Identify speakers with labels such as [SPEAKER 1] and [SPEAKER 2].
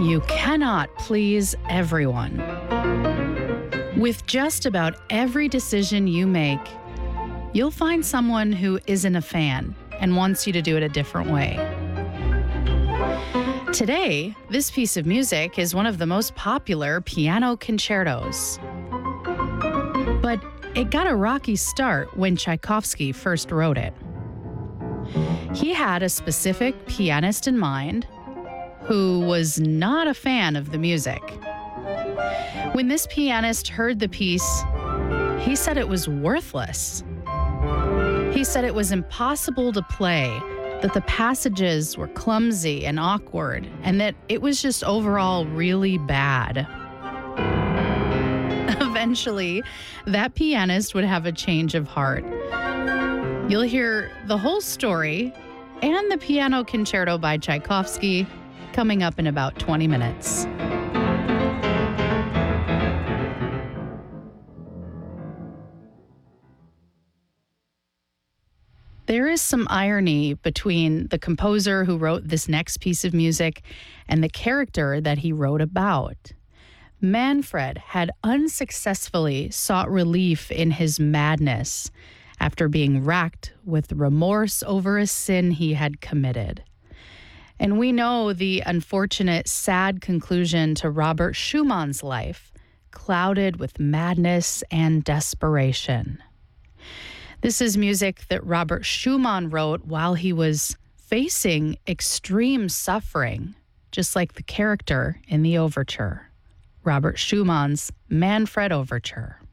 [SPEAKER 1] You cannot please everyone. With just about every decision you make, you'll find someone who isn't a fan and wants you to do it a different way. Today, this piece of music is one of the most popular piano concertos. But it got a rocky start when Tchaikovsky first wrote it. He had a specific pianist in mind who was not a fan of the music. When this pianist heard the piece, he said it was worthless. He said it was impossible to play, that the passages were clumsy and awkward, and that it was just overall really bad. Eventually, that pianist would have a change of heart. You'll hear the whole story and the piano concerto by Tchaikovsky coming up in about 20 minutes. There is some irony between the composer who wrote this next piece of music and the character that he wrote about. Manfred had unsuccessfully sought relief in his madness after being racked with remorse over a sin he had committed. And we know the unfortunate, sad conclusion to Robert Schumann's life, clouded with madness and desperation. This is music that Robert Schumann wrote while he was facing extreme suffering, just like the character in the overture. Robert Schumann's Manfred Overture.